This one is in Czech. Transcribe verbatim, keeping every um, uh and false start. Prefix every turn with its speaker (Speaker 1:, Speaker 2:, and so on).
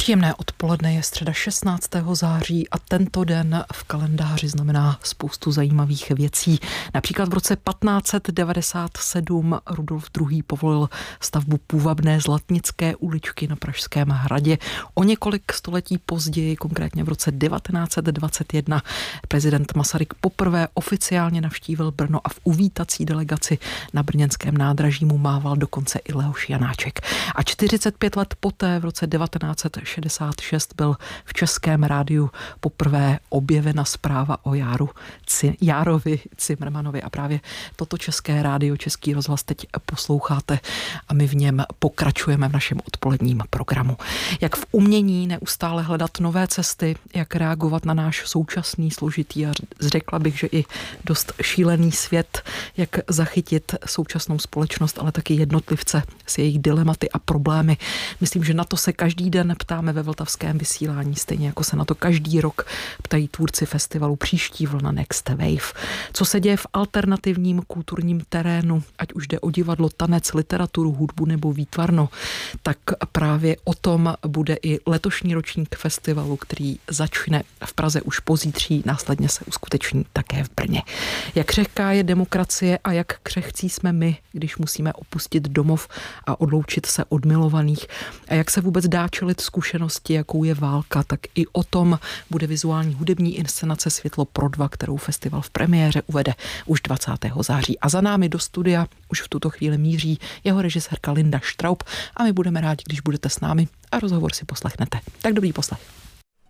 Speaker 1: Příjemné odpoledne, je středa šestnáctého září a tento den v kalendáři znamená spoustu zajímavých věcí. Například v roce patnáct set devadesát sedm Rudolf druhý. povolil stavbu půvabné Zlatnické uličky na Pražském hradě. O několik století později, konkrétně v roce devatenáct set dvacet jedna, prezident Masaryk poprvé oficiálně navštívil Brno a v uvítací delegaci na brněnském nádraží mu mával dokonce i Leoš Janáček. A čtyřicet pět let poté, v roce devatenáct set šedesát šest, byl v Českém rádiu poprvé objevena zpráva o Járu, Járovi Cimrmanovi a právě toto České rádio, Český rozhlas teď posloucháte a my v něm pokračujeme v našem odpoledním programu. Jak v umění neustále hledat nové cesty, jak reagovat na náš současný, složitý a řekla bych, že i dost šílený svět, jak zachytit současnou společnost, ale taky jednotlivce s jejich dilematy a problémy. Myslím, že na to se každý den ptáme ve vltavském vysílání, stejně jako se na to každý rok ptají tvůrci festivalu Příští vlna Next Wave. Co se děje v alternativním kulturním terénu, ať už jde o divadlo, tanec, literaturu, hudbu nebo výtvarno, tak právě o tom bude i letošní ročník festivalu, který začne v Praze už pozítří, následně se uskuteční také v Brně. Jak křehká je demokracie a jak křehcí jsme my, když musíme opustit domov a odloučit se od milovaných, a jak se vůbec dá čelit zkušenosti, jakou je válka, tak i o tom bude vizuální hudební inscenace Světlo pro dva, kterou festival v premiéře uvede už dvacátého září. A za námi do studia už v tuto chvíli míří jeho režisérka Linda Straub a my budeme rádi, když budete s námi a rozhovor si poslechnete. Tak dobrý poslech.